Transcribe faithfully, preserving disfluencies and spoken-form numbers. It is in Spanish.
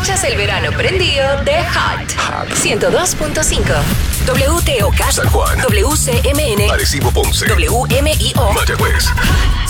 Escuchas el verano prendido de Hot, ciento dos punto cinco. W T O K, San Juan, W C M N, Arecibo, Ponce, W M I O, Mayagüez.